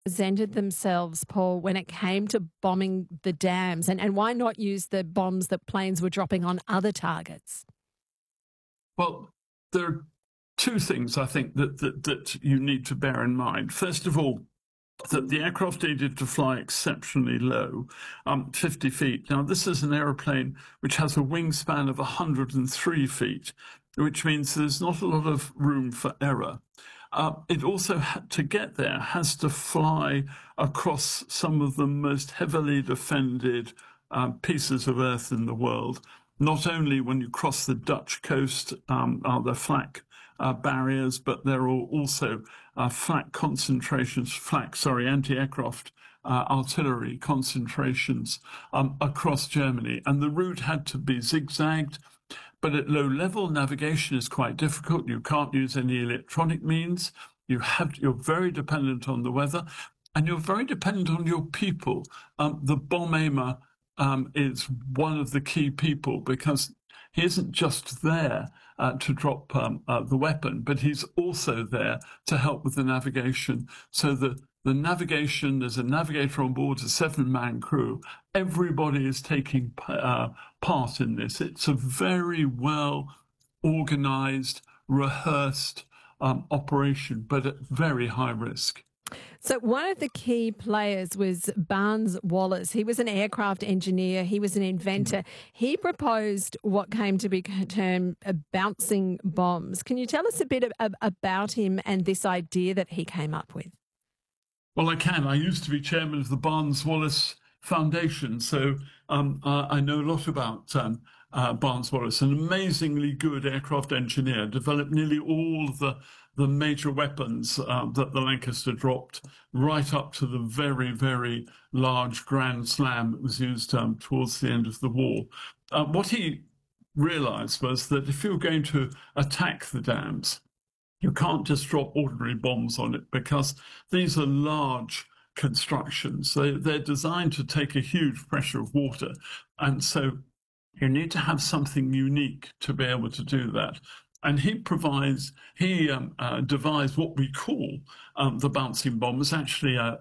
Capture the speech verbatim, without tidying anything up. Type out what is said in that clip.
presented themselves, Paul, when it came to bombing the dams? And, and why not use the bombs that planes were dropping on other targets? Well, there are two things I think that, that, that you need to bear in mind. First of all, that the aircraft needed to fly exceptionally low, um, fifty feet. Now, this is an aeroplane which has a wingspan of one hundred three feet, which means there's not a lot of room for error. Uh, it also, had to get there, has to fly across some of the most heavily defended um, pieces of earth in the world. Not only when you cross the Dutch coast um, are there flak uh, barriers, but there are also uh, flak concentrations, flak, sorry, anti-aircraft uh, artillery concentrations um, across Germany. And the route had to be zigzagged. But at low level, navigation is quite difficult. You can't use any electronic means. You have, you're very dependent on the weather, and you're very dependent on your people. Um, the bomb aimer um, is one of the key people because he isn't just there uh, to drop um, uh, the weapon, but he's also there to help with the navigation. So the the navigation, there's a navigator on board, a seven-man crew. Everybody is taking uh, part in this. It's a very well organized, rehearsed um, operation, but at very high risk. So one of the key players was Barnes Wallis. He was an aircraft engineer. He was an inventor. He proposed what came to be termed bouncing bombs. Can you tell us a bit of, about him and this idea that he came up with? Well, I can. I used to be chairman of the Barnes Wallis Foundation, so um, uh, I know a lot about um, uh, Barnes Wallis, an amazingly good aircraft engineer, developed nearly all the the major weapons uh, that the Lancaster dropped, right up to the very, very large Grand Slam that was used um, towards the end of the war. Uh, what he realized was that if you were going to attack the dams, you can't just drop ordinary bombs on it because these are large constructions. They, they're designed to take a huge pressure of water. And so you need to have something unique to be able to do that. And he provides, he um, uh, devised what we call um, the bouncing bomb. It's actually a,